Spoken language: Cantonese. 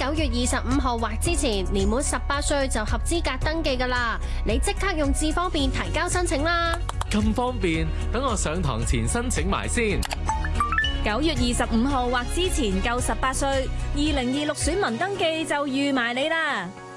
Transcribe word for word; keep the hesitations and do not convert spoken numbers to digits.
九月二十五號或之前年滿十八歲就合資格登記㗎啦。你即刻用智方便提交申請啦。 咁方便，等我上堂前申請埋先。 九月二十五號或之前夠十八歲，二零二六選民登記就預埋你啦。